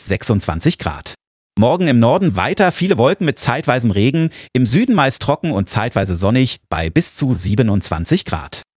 bis 26 Grad. Morgen im Norden weiter viele Wolken mit zeitweisem Regen, im Süden meist trocken und zeitweise sonnig bei bis zu 27 Grad.